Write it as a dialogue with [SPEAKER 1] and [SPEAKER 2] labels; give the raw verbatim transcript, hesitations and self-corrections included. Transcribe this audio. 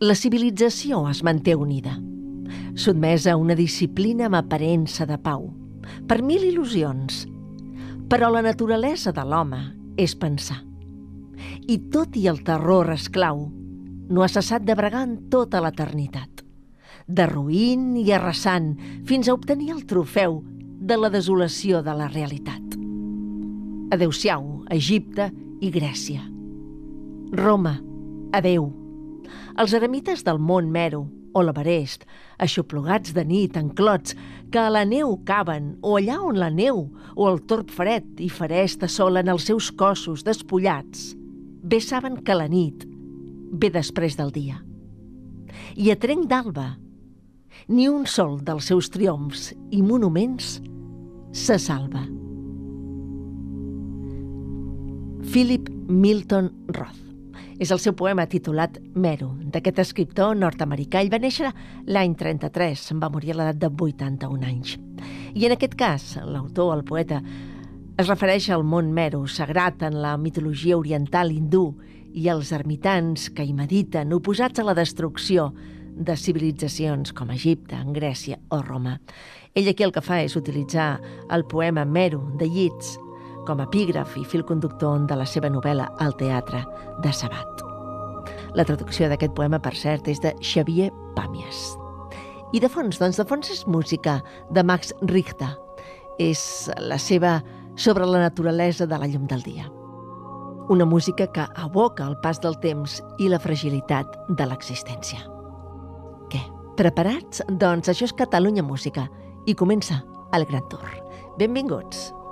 [SPEAKER 1] La civilització es manté unida, sotmesa a una disciplina amb aparença de pau, per mil il·lusions. Però la naturalesa de l'home és pensar. I tot i el terror esclau, no ha cessat de bregar en tota l'eternitat, derruint i arrasant fins a obtenir el trofeu de la desolació de la realitat. Adéu-siau, Egipte i Grècia. Roma, adéu. Els eremites del Mont Meru o l'Everest, aixoplugats de nit en clots que a la neu caben, o allà on la neu o el torb fred i feresta solen els seus cossos despullats, bé saben que la nit ve després del dia. I a trenc d'alba, ni un sol dels seus triomfs i monuments se salva. Philip Milton Roth és el seu poema titulat Meru, d'aquest escriptor nord-americà. Ell va néixer l'any trenta-tres, se'n va morir a l'edat de vuitanta-un anys. I en aquest cas, l'autor, el poeta, es refereix al mont Meru, sagrat en la mitologia oriental hindú, i als ermitans que hi mediten, oposats a la destrucció de civilitzacions com Egipte, en Grècia o Roma. Ell aquí el que fa és utilitzar el poema Meru de Yeats com a epígraf i fil conductor de la seva novel·la El teatre de Sabat. La traducció d'aquest poema, per cert, és de Xavier Pàmies. I de fons, doncs de fons és música de Max Richter. És la seva sobre la naturalesa de la llum del dia. Una música que evoca el pas del temps i la fragilitat de l'existència. Què? Preparats? Doncs això és Catalunya Música i comença el Gran Tour. Benvinguts!